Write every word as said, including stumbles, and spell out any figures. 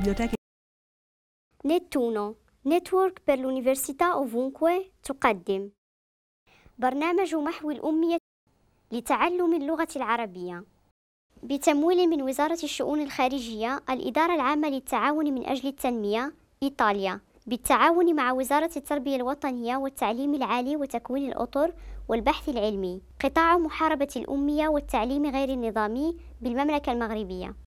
biblioteche. نتونو نتورك per l'Università Ovunque تقدم برنامج محو الأمية لتعلم اللغة العربية بتمويل من وزارة الشؤون الخارجية، الإدارة العامة للتعاون من أجل التنمية، إيطاليا، بالتعاون مع وزارة التربية الوطنية والتعليم العالي وتكوين الأطر والبحث العلمي، قطاع محاربة الأمية والتعليم غير النظامي بالمملكة المغربية.